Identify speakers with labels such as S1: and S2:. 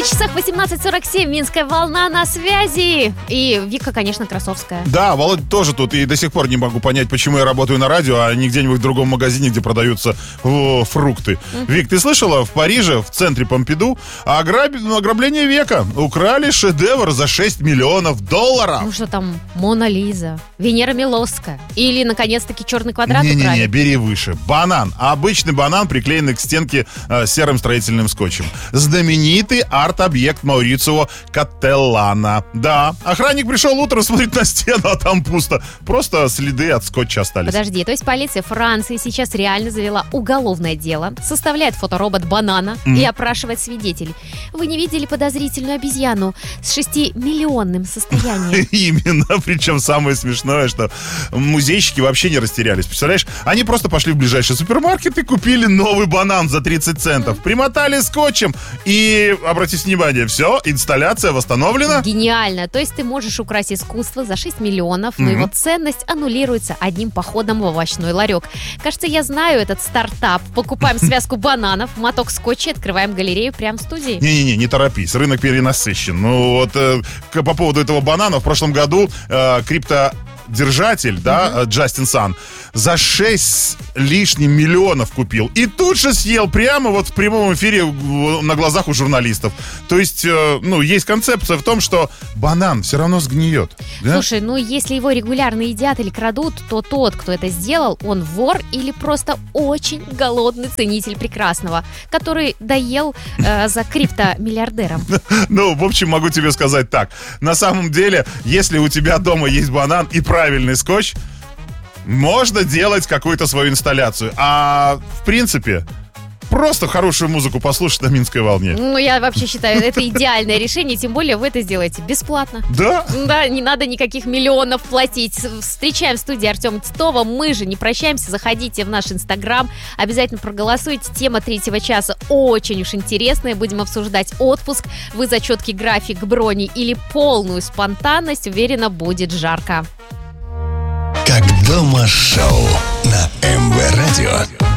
S1: На часах 18:47, Минская волна на связи. И Вика, конечно, Красовская.
S2: Да, Володя тоже тут. И до сих пор не могу понять, почему я работаю на радио, а не где-нибудь в другом магазине, где продаются фрукты. Вик, ты слышала? В Париже, в центре Помпиду, ограбление века. Украли шедевр за $6 миллионов.
S1: Ну что там, Мона Лиза, Венера Милосская или, наконец-таки, черный квадрат украли?
S2: Не-не-не, бери выше. Банан. Обычный банан, приклеенный к стенке серым строительным скотчем. Знаменитый арт-объект Маурицио Каттеллана. Да, охранник пришел утром, смотрит на стену, а там пусто. Просто следы от скотча остались.
S1: Подожди, то есть полиция Франции сейчас реально завела уголовное дело, составляет фоторобот банана и опрашивает свидетелей. Вы не видели подозрительную обезьяну с 6-миллионным состоянием?
S2: Именно, причем самое смешное, что музейщики вообще не растерялись. Представляешь, они просто пошли в ближайший супермаркет и купили новый банан за 30 центов. Примотали скотчем и, обратите внимание, все, инсталляция восстановлена.
S1: Гениально. То есть ты можешь украсть искусство за 6 миллионов, но его ценность аннулируется одним походом в овощной ларек. Кажется, я знаю этот стартап. Покупаем связку бананов, моток скотча, открываем галерею прямо в студии.
S2: Не торопись, рынок перенасыщен. Ну вот по поводу этого банана, в прошлом году криптодержатель, Джастин Сан, за 6 лишним миллионов купил. И тут же съел прямо вот в прямом эфире на глазах у журналистов. То есть, есть концепция в том, что банан все равно сгниет. Да?
S1: Слушай, если его регулярно едят или крадут, то тот, кто это сделал, он вор или просто очень голодный ценитель прекрасного, который доел за криптомиллиардером.
S2: В общем, могу тебе сказать так. На самом деле, если у тебя дома есть банан и правильный скотч, можно делать какую-то свою инсталляцию. А в принципе, просто хорошую музыку послушать на Минской волне.
S1: Я вообще считаю, это идеальное решение. Тем более вы это сделаете бесплатно.
S2: Да?
S1: Да, не надо никаких миллионов платить. Встречаем в студии Артема Титова. Мы же не прощаемся. Заходите в наш Инстаграм. Обязательно проголосуйте. Тема 3-го часа очень уж интересная. Будем обсуждать отпуск. Вы за четкий график, брони или полную спонтанность. Уверена, будет жарко.
S3: Как дома шоу на МВ Радио.